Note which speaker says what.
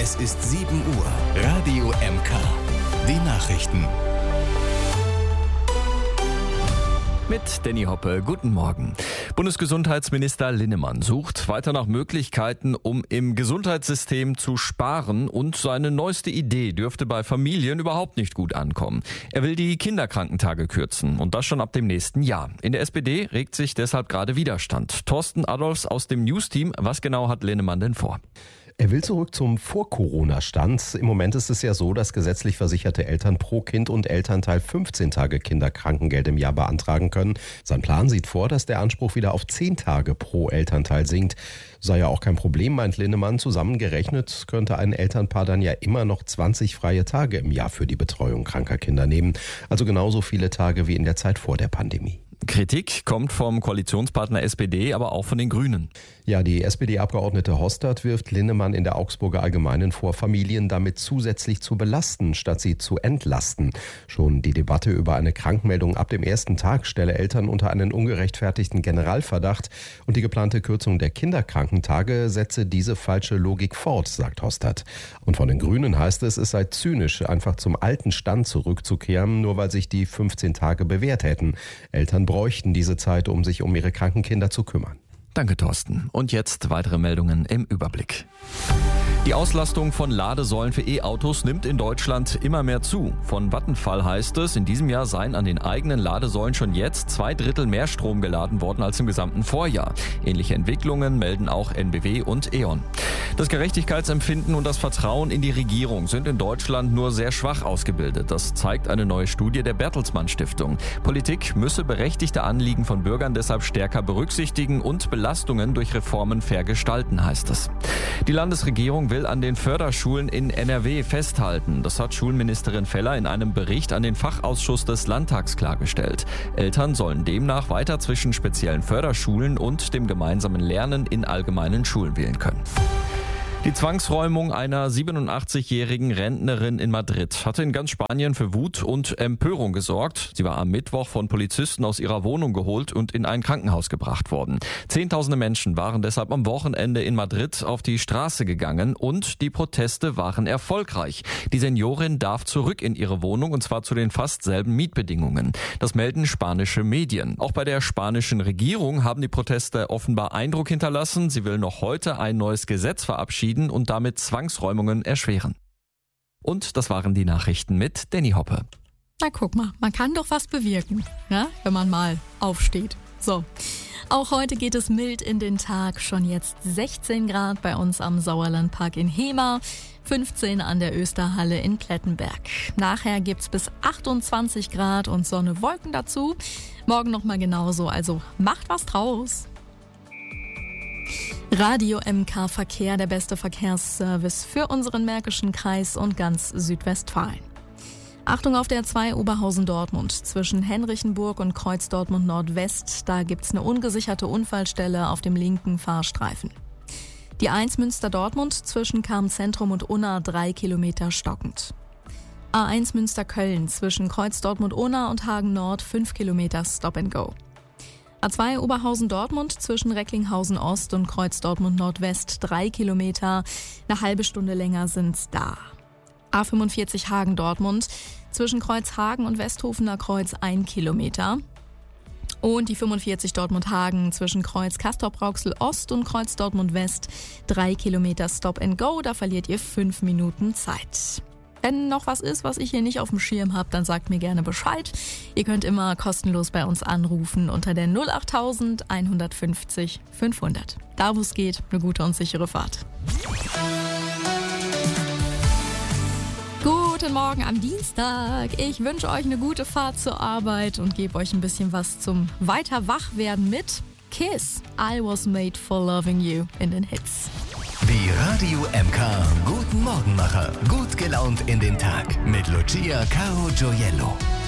Speaker 1: Es ist 7 Uhr. Radio MK. Die Nachrichten.
Speaker 2: Mit Danny Hoppe, guten Morgen. Bundesgesundheitsminister Linnemann sucht weiter nach Möglichkeiten, um im Gesundheitssystem zu sparen, und seine neueste Idee dürfte bei Familien überhaupt nicht gut ankommen. Er will die Kinderkrankentage kürzen, und das schon ab dem nächsten Jahr. In der SPD regt sich deshalb gerade Widerstand. Thorsten Adolfs aus dem News-Team, was genau hat Linnemann denn vor?
Speaker 3: Er will zurück zum Vor-Corona-Stand. Im Moment ist es ja so, dass gesetzlich versicherte Eltern pro Kind und Elternteil 15 Tage Kinderkrankengeld im Jahr beantragen können. Sein Plan sieht vor, dass der Anspruch wieder auf 10 Tage pro Elternteil sinkt. Sei ja auch kein Problem, meint Linnemann. Zusammengerechnet könnte ein Elternpaar dann ja immer noch 20 freie Tage im Jahr für die Betreuung kranker Kinder nehmen. Also genauso viele Tage wie in der Zeit vor der Pandemie.
Speaker 2: Kritik kommt vom Koalitionspartner SPD, aber auch von den Grünen.
Speaker 3: Ja, die SPD-Abgeordnete Hostert wirft Linnemann in der Augsburger Allgemeinen vor, Familien damit zusätzlich zu belasten, statt sie zu entlasten. Schon die Debatte über eine Krankmeldung ab dem ersten Tag stelle Eltern unter einen ungerechtfertigten Generalverdacht. Und die geplante Kürzung der Kinderkrankentage setze diese falsche Logik fort, sagt Hostert. Und von den Grünen heißt es sei zynisch, einfach zum alten Stand zurückzukehren, nur weil sich die 15 Tage bewährt hätten. Eltern bräuchten diese Zeit, um sich um ihre kranken Kinder zu kümmern.
Speaker 2: Danke, Thorsten. Und jetzt weitere Meldungen im Überblick. Die Auslastung von Ladesäulen für E-Autos nimmt in Deutschland immer mehr zu. Von Vattenfall heißt es, in diesem Jahr seien an den eigenen Ladesäulen schon jetzt 2/3 mehr Strom geladen worden als im gesamten Vorjahr. Ähnliche Entwicklungen melden auch NBW und E.ON. Das Gerechtigkeitsempfinden und das Vertrauen in die Regierung sind in Deutschland nur sehr schwach ausgebildet. Das zeigt eine neue Studie der Bertelsmann Stiftung. Politik müsse berechtigte Anliegen von Bürgern deshalb stärker berücksichtigen und Belastungen durch Reformen fair gestalten, heißt es. Die Landesregierung will an den Förderschulen in NRW festhalten. Das hat Schulministerin Feller in einem Bericht an den Fachausschuss des Landtags klargestellt. Eltern sollen demnach weiter zwischen speziellen Förderschulen und dem gemeinsamen Lernen in allgemeinen Schulen wählen können. Die Zwangsräumung einer 87-jährigen Rentnerin in Madrid hatte in ganz Spanien für Wut und Empörung gesorgt. Sie war am Mittwoch von Polizisten aus ihrer Wohnung geholt und in ein Krankenhaus gebracht worden. Zehntausende Menschen waren deshalb am Wochenende in Madrid auf die Straße gegangen, und die Proteste waren erfolgreich. Die Seniorin darf zurück in ihre Wohnung, und zwar zu den fast selben Mietbedingungen. Das melden spanische Medien. Auch bei der spanischen Regierung haben die Proteste offenbar Eindruck hinterlassen. Sie will noch heute ein neues Gesetz verabschieden und damit Zwangsräumungen erschweren. Und das waren die Nachrichten mit Danny Hoppe.
Speaker 4: Na guck mal, man kann doch was bewirken, ja, wenn man mal aufsteht. So, auch heute geht es mild in den Tag. Schon jetzt 16 Grad bei uns am Sauerlandpark in Hemer, 15 an der Österhalle in Plettenberg. Nachher gibt's bis 28 Grad und Sonne, Wolken dazu. Morgen nochmal genauso, also macht was draus. Radio MK Verkehr, der beste Verkehrsservice für unseren Märkischen Kreis und ganz Südwestfalen. Achtung auf der 2 Oberhausen-Dortmund zwischen Henrichenburg und Kreuz Dortmund Nordwest. Da gibt's eine ungesicherte Unfallstelle auf dem linken Fahrstreifen. Die 1 Münster-Dortmund zwischen Cham-Zentrum und Unna 3 Kilometer stockend. A1 Münster-Köln zwischen Kreuz Dortmund-Unna und Hagen Nord 5 Kilometer Stop and Go. A2 Oberhausen-Dortmund zwischen Recklinghausen-Ost und Kreuz Dortmund-Nordwest 3 Kilometer. Eine halbe Stunde länger sind's da. A45 Hagen-Dortmund zwischen Kreuz Hagen und Westhofener Kreuz 1 Kilometer. Und die 45 Dortmund-Hagen zwischen Kreuz Castrop-Rauxel-Ost und Kreuz Dortmund-West 3 Kilometer Stop and Go. Da verliert ihr 5 Minuten Zeit. Wenn noch was ist, was ich hier nicht auf dem Schirm habe, dann sagt mir gerne Bescheid. Ihr könnt immer kostenlos bei uns anrufen unter der 08000 150 500. Da wo es geht, eine gute und sichere Fahrt. Guten Morgen am Dienstag. Ich wünsche euch eine gute Fahrt zur Arbeit und gebe euch ein bisschen was zum weiter Wachwerden mit Kiss. I was made for loving you in den Hits.
Speaker 1: Die Radio MK Guten Morgenmacher. Gut gelaunt in den Tag mit Lucia Caro Gioiello.